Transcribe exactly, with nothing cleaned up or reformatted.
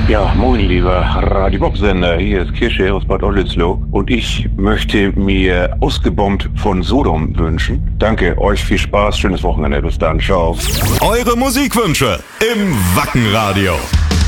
Ja, moin lieber Radio Bob-Sender, hier ist Kirsche aus Bad Oldesloe und ich möchte mir Ausgebombt von Sodom wünschen. Danke, euch viel Spaß, schönes Wochenende, bis dann, ciao. Eure Musikwünsche im Wackenradio.